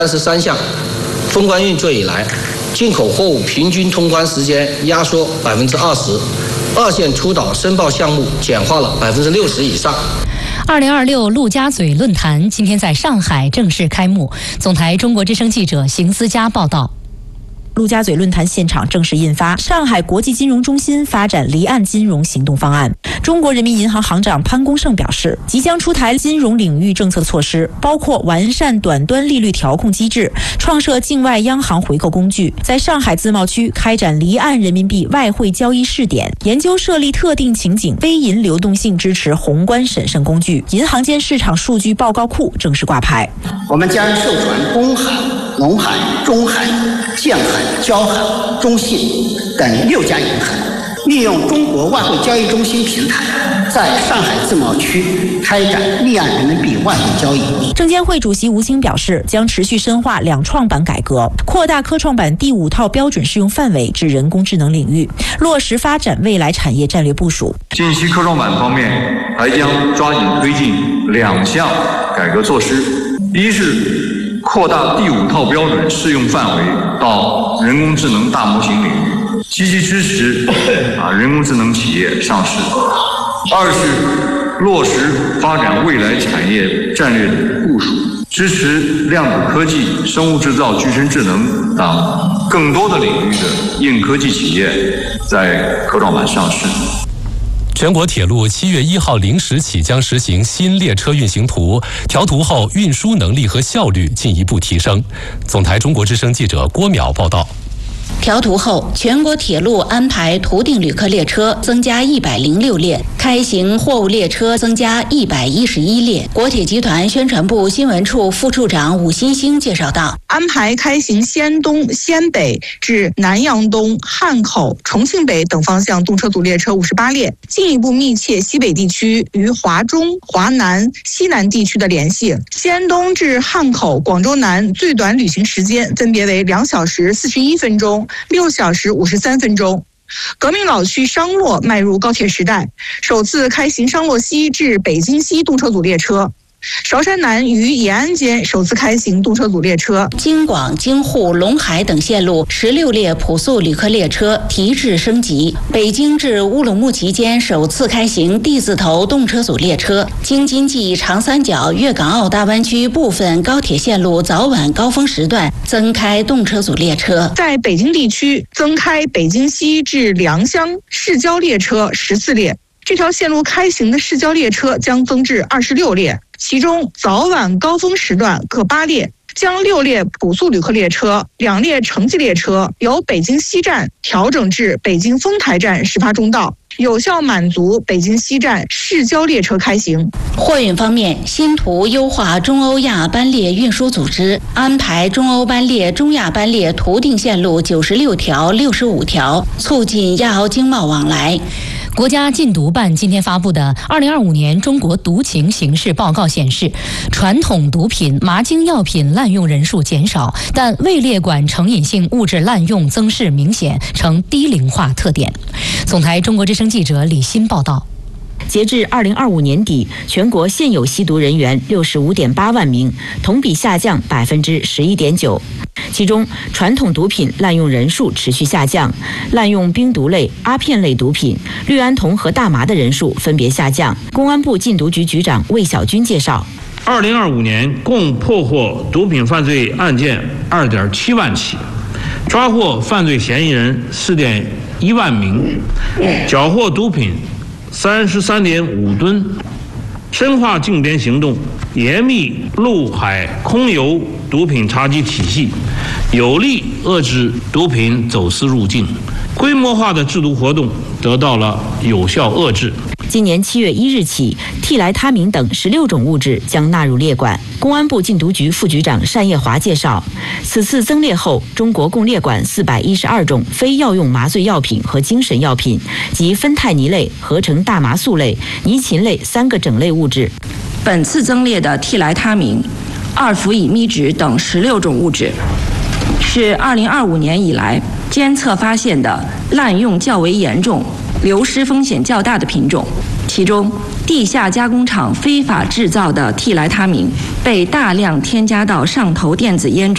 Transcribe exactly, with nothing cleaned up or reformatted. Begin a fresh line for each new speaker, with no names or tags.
三十三项，封关运作以来，进口货物平均通关时间压缩百分之二十，二线出岛申报项目简化了百分之六十以上。
二零二六陆家嘴论坛今天在上海正式开幕。总台中国之声记者邢思佳报道。
陆家嘴论坛现场正式印发《上海国际金融中心发展离岸金融行动方案》。中国人民银行行长潘功胜表示，即将出台金融领域政策措施，包括完善短端利率调控机制，创设境外央行回购工具，在上海自贸区开展离岸人民币外汇交易试点，研究设立特定情景非银流动性支持宏观审慎工具。银行间市场数据报告库正式挂牌。
我们将授权公海、农海、中海、建海、交海、中信等六家银行，利用中国外汇交易中心平台，在上海自贸区开展离岸人民币外汇交易。
证监会主席吴清表示，将持续深化两创板改革，扩大科创板第五套标准适用范围至人工智能领域，落实发展未来产业战略部署。
近期科创板方面，还将抓紧推进两项改革措施，一是扩大第五套标准适用范围到人工智能大模型领域，积极支持啊人工智能企业上市；二是落实发展未来产业战略部署，支持量子科技、生物制造、具身智能等更多的领域的硬科技企业在科创板上市。
全国铁路七月一号零时起将实行新列车运行图，调图后运输能力和效率进一步提升。总台中国之声记者郭淼报道。
调图后，全国铁路安排图定旅客列车增加一百零六列，开行货物列车增加一百一十一列。国铁集团宣传部新闻处副处长武新兴介绍道，
安排开行西安东、西安北至南阳东、汉口、重庆北等方向动车组列车五十八列，进一步密切西北地区与华中、华南、西南地区的联系。西安东至汉口、广州南最短旅行时间分别为两小时四十一分钟、六小时五十三分钟。革命老区商洛迈入高铁时代，首次开行商洛西至北京西动车组列车。韶山南与延安间首次开行动车组列车，
京广、京沪、陇海等线路十六列普速旅客列车提质升级。北京至乌鲁木齐间首次开行 D 字头动车组列车。京津冀、长三角、粤港澳大湾区部分高铁线路早晚高峰时段增开动车组列车。
在北京地区增开北京西至良乡市郊列车十四列。这条线路开行的市郊列车将增至二十六列，其中早晚高峰时段各八列，将六列普速旅客列车、两列城际列车由北京西站调整至北京丰台站始发终到，有效满足北京西站市郊列车开行。
货运方面，新图优化中欧亚班列运输组织，安排中欧班列、中亚班列图定线路九十六条、六十五条，促进亚欧经贸往来。
国家禁毒办今天发布的二零二五年中国毒情形势报告显示，传统毒品、麻精药品滥用人数减少，但未列管成瘾性物质滥用增势明显，呈低龄化特点。总台中国之声记者李欣报道。
截至二零二五年底，全国现有吸毒人员六十五点八万名，同比下降百分之十一点九。其中，传统毒品滥用人数持续下降，滥用冰毒类、阿片类毒品、氯胺酮和大麻的人数分别下降。公安部禁毒局局长魏小军介绍，
二零二五年共破获毒品犯罪案件二点七万起，抓获犯罪嫌疑人四点一万名，缴获毒品三十三点五吨，深化禁边行动，严密陆海空油毒品查缉体系，有力遏制毒品走私入境，规模化的制毒活动得到了有效遏制。
今年七月一日起，替来他明等十六种物质将纳入列管。公安部禁毒局副局长单业华介绍，此次增列后，中国共列管四百一十二种非药用麻醉药品和精神药品及芬太尼类、合成大麻素类、尼嗪类三个整类物质。
本次增列的替来他明、二氟乙醚酯等十六种物质，是二零二五年以来监测发现的滥用较为严重、流失风险较大的品种。其中，地下加工厂非法制造的替来他明被大量添加到上头电子烟中。